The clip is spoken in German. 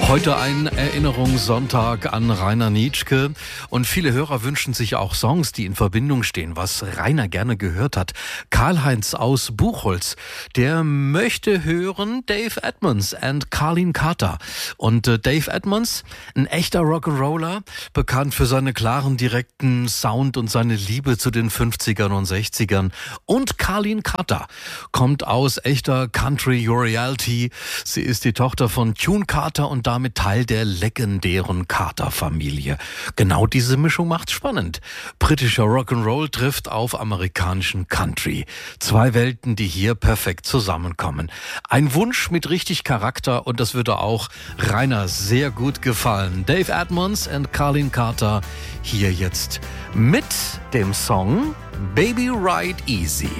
Heute ein Erinnerungssonntag an Rainer Nitschke und viele Hörer wünschen sich auch Songs, die in Verbindung stehen, was Rainer gerne gehört hat. Karl-Heinz aus Buchholz, der möchte hören Dave Edmunds and Carlene Carter. Und Dave Edmunds, ein echter Rock'n'Roller, bekannt für seine klaren, direkten Sound und seine Liebe zu den 50ern und 60ern. Und Carlene Carter kommt aus echter Country Royalty. Sie ist die Tochter von Tune Carter und damit Teil der legendären Carter-Familie. Genau diese Mischung macht's spannend. Britischer Rock'n'Roll trifft auf amerikanischen Country. Zwei Welten, die hier perfekt zusammenkommen. Ein Wunsch mit richtig Charakter und das würde auch Rainer sehr gut gefallen. Dave Edmunds and Carlene Carter hier jetzt mit dem Song Baby Ride Easy.